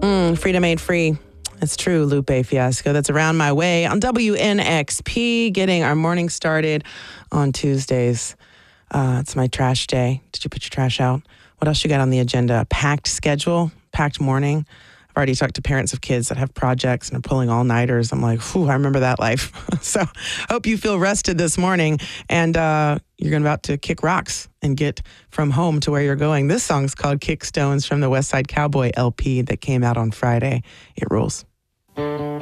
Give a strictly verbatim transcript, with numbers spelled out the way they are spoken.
Mm, freedom ain't free. It's true, Lupe Fiasco. That's Around My Way on W N X P, getting our morning started on Tuesdays. Uh, it's my trash day. Did you put your trash out? What else you got on the agenda? A packed schedule, packed morning. I've already talked to parents of kids that have projects and are pulling all-nighters. I'm like, whew, I remember that life. So hope you feel rested this morning, and uh, you're about to kick rocks and get from home to where you're going. This song's called Kick Stones from the West Side Cowboy L P that came out on Friday. It rules.